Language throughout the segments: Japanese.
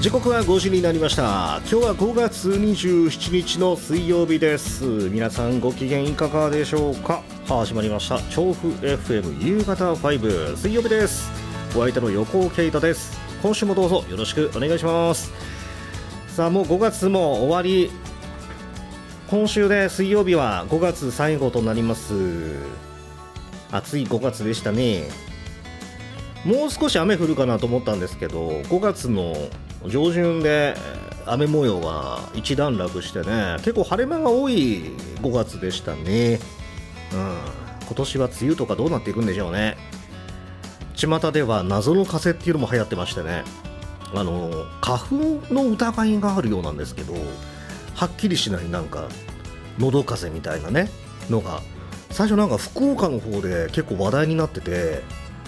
時刻は5時になりました。今日は5月27日の水曜日です。皆さんご機嫌いかがでしょうか。始まりました調布 FM 夕方5水曜日です。お相手の横尾圭太です。今週もどうぞよろしくお願いします。さあもう5月も終わり、今週で水曜日は5月最後となります。暑い5月でしたね。もう少し雨降るかなと思ったんですけど、5月の上旬で雨模様が一段落してね、結構晴れ間が多い5月でしたね。今年は梅雨とかどうなっていくんでしょうね。巷では謎の風っていうのも流行ってましてね、花粉の疑いがあるようなんですけど、はっきりしないなんか喉風みたいなねのが最初なんか福岡の方で結構話題になってて、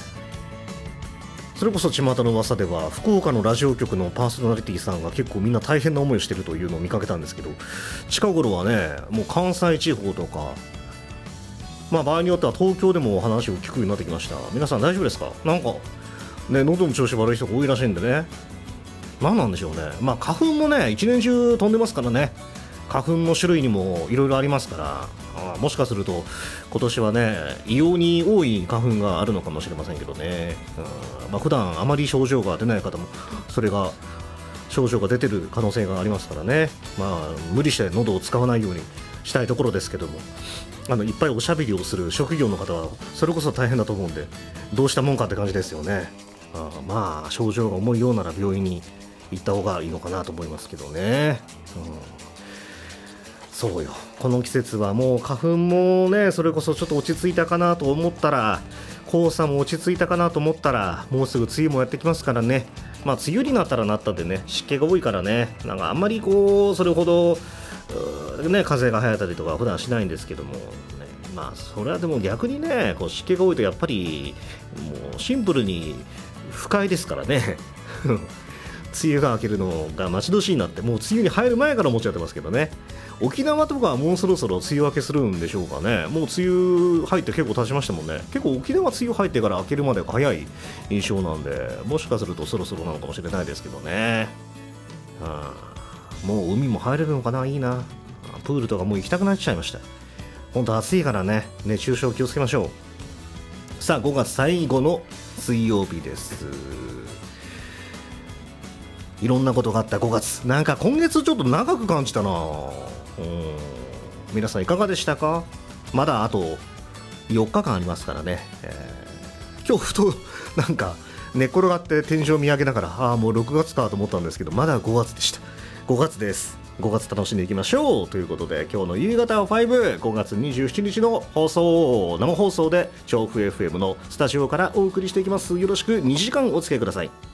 それこそ巷の噂では福岡のラジオ局のパーソナリティさんが結構みんな大変な思いをしてるというのを見かけたんですけど、近頃はねもう関西地方とか、場合によっては東京でも話を聞くようになってきました。皆さん大丈夫ですか。なんかね喉の調子悪い人が多いらしいんでね、何なんでしょうね。花粉もね一年中飛んでますからね、花粉の種類にもいろいろありますから、もしかすると今年はね異様に多い花粉があるのかもしれませんけどね。普段あまり症状が出ない方もそれが症状が出てる可能性がありますからね、無理して喉を使わないようにしたいところですけども、いっぱいおしゃべりをする職業の方はそれこそ大変だと思うんで、どうしたもんかって感じですよね。症状が重いようなら病院に行った方がいいのかなと思いますけどね。そうよ、この季節はもう花粉もねそれこそちょっと落ち着いたかなと思ったら、黄砂も落ち着いたかなと思ったら、もうすぐ梅雨もやってきますからね。梅雨になったらなったでね、湿気が多いからね、なんかあんまりそれほど風が生えたりとか普段しないんですけどもね。それはでも逆にね湿気が多いとやっぱりもうシンプルに不快ですからね梅雨が明けるのが待ち遠しいになって、もう梅雨に入る前から思っちゃってますけどね。沖縄とかはもうそろそろ梅雨明けするんでしょうかね。もう梅雨入って結構経ちましたもんね。結構沖縄梅雨入ってから明けるまで早い印象なんで、もしかするとそろそろなのかもしれないですけどね。もう海も入れるのかな。いいな。プールとかもう行きたくなっちゃいました。本当暑いからね、熱中症気をつけましょう。さあ5月最後の水曜日です。いろんなことがあった5月、なんか今月ちょっと長く感じたな。皆さんいかがでしたか。まだあと4日間ありますからね。今日ふとなんか寝っ転がって天井を見上げながら、もう6月かと思ったんですけど、まだ5月でした。5月です。5月楽しんでいきましょうということで、今日の夕方5、5月27日の放送、生放送で調布 FM のスタジオからお送りしていきます。よろしく2時間お付き合いください。